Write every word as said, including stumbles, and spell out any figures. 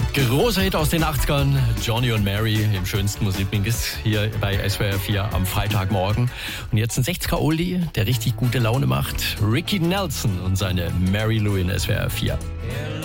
Großer Hit aus den achtzigern, Johnny und Mary im schönsten Musikmix hier bei S W R vier am Freitagmorgen. Und jetzt ein sechziger-Oldie, der richtig gute Laune macht. Ricky Nelson und seine Mary Lou in S W R vier.